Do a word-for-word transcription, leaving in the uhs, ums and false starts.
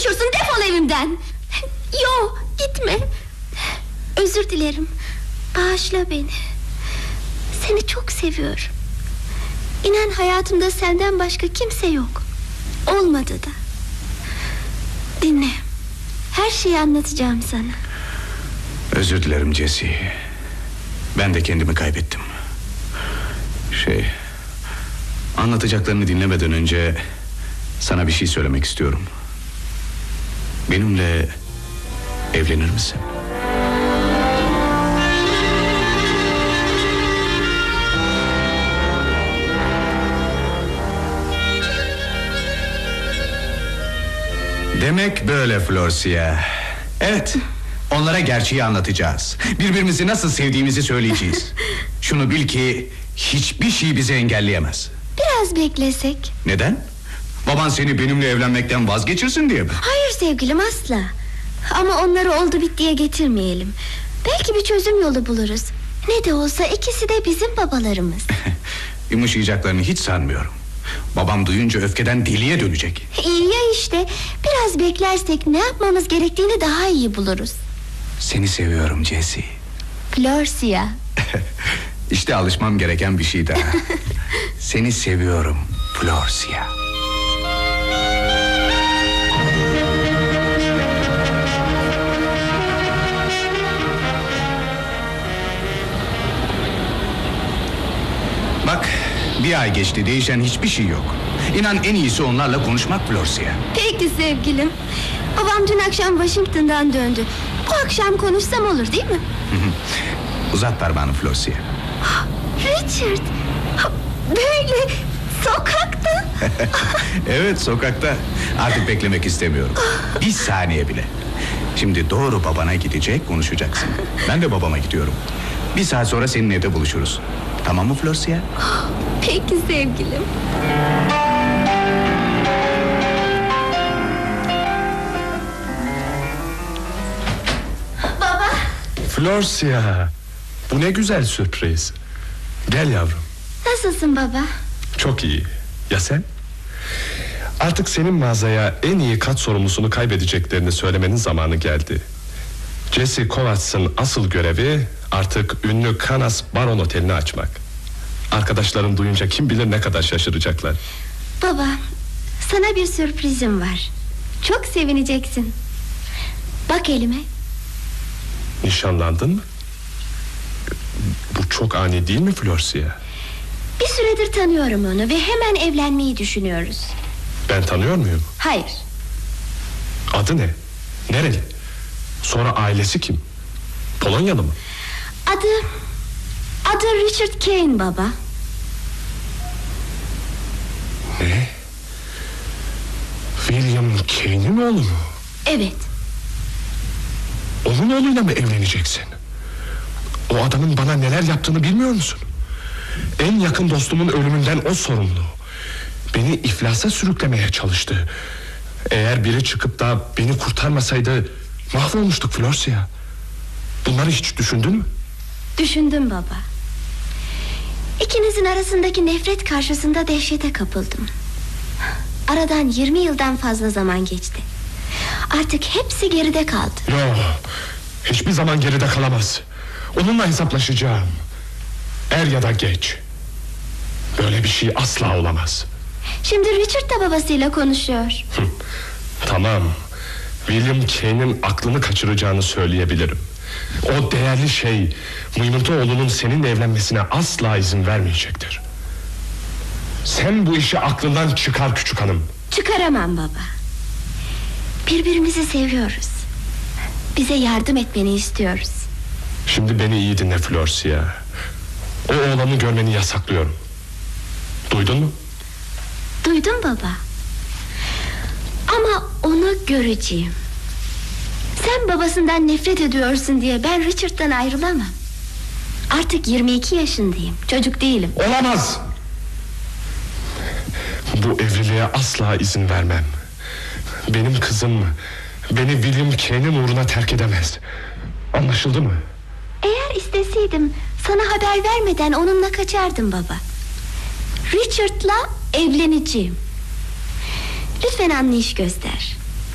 konuşursun? Defol evimden. Yo, gitme. Özür dilerim. Bağışla beni. Seni çok seviyorum. İnan hayatımda senden başka kimse yok. Olmadı da. Dinle. Her şeyi anlatacağım sana. Özür dilerim Jessie. Ben de kendimi kaybettim. Şey... Anlatacaklarını dinlemeden önce sana bir şey söylemek istiyorum. Benimle evlenir misin? Demek böyle Florsia. Evet, onlara gerçeği anlatacağız. Birbirimizi nasıl sevdiğimizi söyleyeceğiz. Şunu bil ki hiçbir şey bizi engelleyemez. Biraz beklesek. Neden? Baban seni benimle evlenmekten vazgeçirsin diye mi? Hayır sevgilim, asla. Ama onları oldu bittiye getirmeyelim. Belki bir çözüm yolu buluruz. Ne de olsa ikisi de bizim babalarımız. Yumuşayacaklarını hiç sanmıyorum. Babam duyunca öfkeden deliye dönecek. İyi ya işte. Biraz beklersek ne yapmamız gerektiğini daha iyi buluruz. Seni seviyorum Jessie. Florsia. İşte alışmam gereken bir şey daha. Seni seviyorum Florsia. Bak, bir ay geçti, değişen hiçbir şey yok. İnan en iyisi onlarla konuşmak Florsia. Peki sevgilim. Babam dün akşam Washington'dan döndü. Bu akşam konuşsam olur değil mi? Uzat parmağını Florsia. Richard, böyle sokakta. Evet, sokakta. Artık beklemek istemiyorum. Bir saniye bile. Şimdi doğru babana gidecek, konuşacaksın. Ben de babama gidiyorum. Bir saat sonra senin evde buluşuruz. Tamam mı Florsia? Peki sevgilim. Baba. Florsia, bu ne güzel sürpriz. Gel yavrum. Nasılsın baba? Çok iyi. Ya sen? Artık senin mağazaya en iyi kat sorumlusunu kaybedeceklerini söylemenin zamanı geldi. Jessie Kovacs'ın asıl görevi artık ünlü Canas Baron Oteli'ni açmak. Arkadaşlarım duyunca kim bilir ne kadar şaşıracaklar. Baba, sana bir sürprizim var. Çok sevineceksin. Bak elime. Nişanlandın mı? Bu çok ani değil mi Florsia? Bir süredir tanıyorum onu ve hemen evlenmeyi düşünüyoruz. Ben tanıyor muyum? Hayır. Adı ne? Nereli? Sonra ailesi kim? Polonyalı mı? Adı... Adı Richard Kane baba. Ne? William Kane'in oğlu mu? Evet. Onun oğluyla mı evleneceksin? O adamın bana neler yaptığını bilmiyor musun? En yakın dostumun ölümünden o sorumlu. Beni iflasa sürüklemeye çalıştı. Eğer biri çıkıp da beni kurtarmasaydı mahvolmuştuk Florsia. Bunları hiç düşündün mü? Düşündüm baba. İkinizin arasındaki nefret karşısında dehşete kapıldım. Aradan yirmi yıldan fazla zaman geçti. Artık hepsi geride kaldı. Yok, hiçbir zaman geride kalamaz. Onunla hesaplaşacağım. Er ya da geç. Böyle bir şey asla olamaz. Şimdi Richard da babasıyla konuşuyor. Hı, tamam. William Kane'in aklını kaçıracağını söyleyebilirim. O değerli şey Mıymıntıoğlu'nun seninle evlenmesine asla izin vermeyecektir. Sen bu işi aklından çıkar küçük hanım. Çıkaramam baba. Birbirimizi seviyoruz. Bize yardım etmeni istiyoruz. Şimdi beni iyi dinle Florsia. O oğlanı görmeni yasaklıyorum. Duydun mu? Duydum baba. Ama onu göreceğim. Sen babasından nefret ediyorsun diye ben Richard'dan ayrılamam. Artık yirmi iki yaşındayım. Çocuk değilim. Olamaz. Bu evliliğe asla izin vermem. Benim kızım beni William Kane'in uğruna terk edemez. Anlaşıldı mı? Eğer isteseydim sana haber vermeden onunla kaçardım baba. Richard'la evleneceğim. Lütfen anlayış göster.